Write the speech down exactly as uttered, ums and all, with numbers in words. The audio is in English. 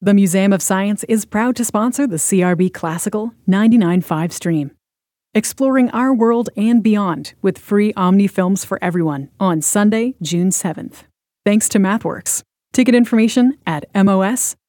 The Museum of Science is proud to sponsor the C R B Classical ninety-nine point five stream. Exploring our world and beyond with free Omni films for everyone on Sunday, June seventh. Thanks to MathWorks. Ticket information at mos